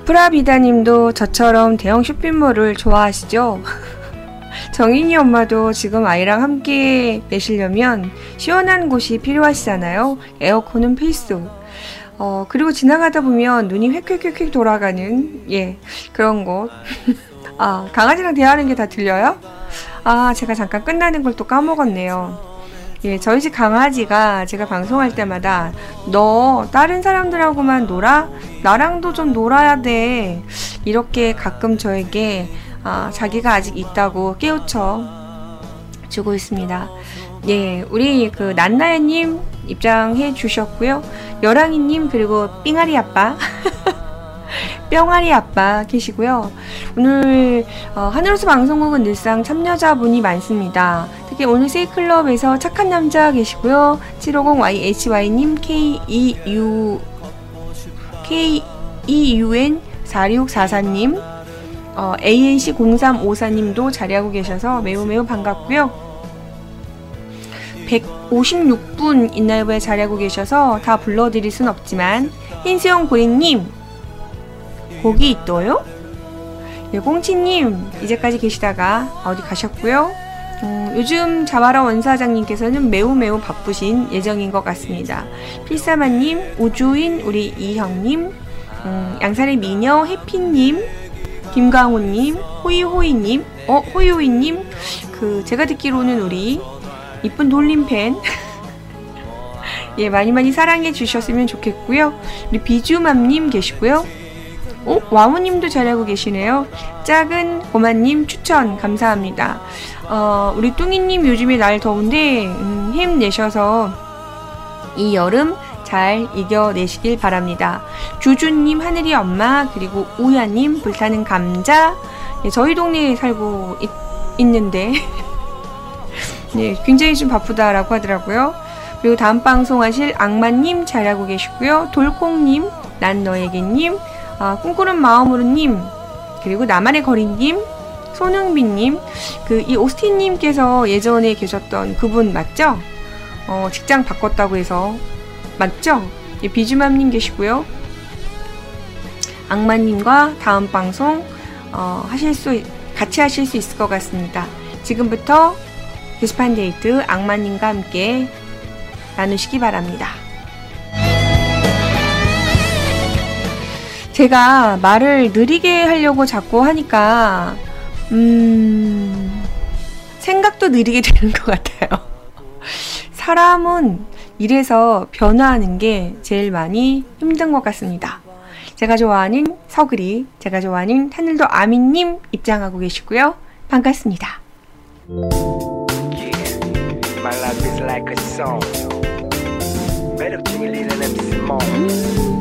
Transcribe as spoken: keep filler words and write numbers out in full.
프라비다님도 저처럼 대형 쇼핑몰을 좋아하시죠? 정인이 엄마도 지금 아이랑 함께 내시려면 시원한 곳이 필요하시잖아요. 에어컨은 필수. 어, 그리고 지나가다 보면 눈이 획획획획 돌아가는, 예, 그런 곳. 아, 강아지랑 대화하는 게 다 들려요? 아, 제가 잠깐 끝나는 걸 또 까먹었네요. 예, 저희 집 강아지가 제가 방송할 때마다 너 다른 사람들하고만 놀아? 나랑도 좀 놀아야 돼. 이렇게 가끔 저에게 아, 자기가 아직 있다고 깨우쳐 주고 있습니다. 예, 우리 그 난나야님 입장해 주셨고요. 여랑이님 그리고 삥아리 아빠 뿅아리 아빠 계시고요. 오늘 어, 하늘호수 방송국은 늘상 참여자분이 많습니다. 특히 오늘 세이클럽에서 착한 남자 계시고요. 칠오공 와이 에이치 와이님 케이이유 케이이유엔 사육사사님 어, 에이엔씨 공삼오사님도 자리하고 계셔서 매우 매우 반갑고요. 백오십육 분 인라이브에 자리하고 계셔서 다 불러드릴 순 없지만 흰수영 고객님 거기 있어요? 예, 꽁치님 이제까지 계시다가 어디 가셨고요. 음, 요즘 자바라 원사장님께서는 매우 매우 바쁘신 예정인 것 같습니다. 필사마님, 우주인 우리 이형님, 음, 양산의 미녀 해피님, 김강호님, 호이호이님, 어 호이호이님, 그 제가 듣기로는 우리 이쁜 돌림팬 예 많이 많이 사랑해 주셨으면 좋겠고요. 우리 비주맘님 계시고요. 어? 와무님도 잘하고 계시네요. 작은 고마님 추천 감사합니다. 어, 우리 뚱이님 요즘에 날 더운데 음, 힘내셔서 이 여름 잘 이겨내시길 바랍니다. 주주님 하늘이 엄마 그리고 우야님 불타는 감자 네, 저희 동네에 살고 있, 있는데 네, 굉장히 좀 바쁘다라고 하더라고요. 그리고 다음 방송 하실 악마님 잘하고 계시고요. 돌콩님 난 너에게님 아, 꿈꾸는 마음으로님 그리고 나만의 거리님 손흥빈님 그 이 오스틴님께서 예전에 계셨던 그분 맞죠? 어, 직장 바꿨다고 해서 맞죠? 예, 비주맘님 계시고요. 악마님과 다음 방송 어, 하실 수 같이 하실 수 있을 것 같습니다. 지금부터 게시판 데이트 악마님과 함께 나누시기 바랍니다. 제가 말을 느리게 하려고 자꾸 하니까 음... 생각도 느리게 되는 것 같아요. 사람은 이래서 변화하는 게 제일 많이 힘든 것 같습니다. 제가 좋아하는 서글이, 제가 좋아하는 하늘도 아미님 입장하고 계시고요. 반갑습니다. Yeah, my life is like a song. 매력적인 리는 엠씨 몽